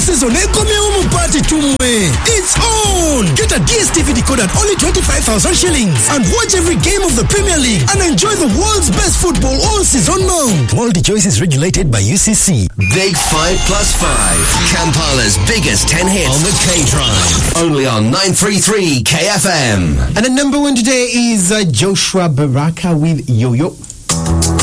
season party tumwe. It's on! Get a DSTV decoder at only 25,000 shillings and watch every game of the Premier League and enjoy the world's best football all season long. Multi-choice is regulated by UCC. Big 5+5. Kampala's biggest 10 hits on the K-Drive. Only on 933 KFM. And the number one today is Joshua Baraka with Yo-Yo.